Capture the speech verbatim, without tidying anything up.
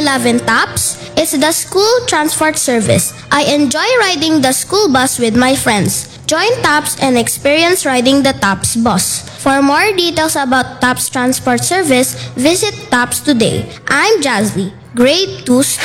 love in TAPS is the school transport service. I enjoy riding the school bus with my friends. Join TAPS and experience riding the TAPS bus. For more details about TAPS transport service, visit TAPS today. I'm Jazzy, grade two student.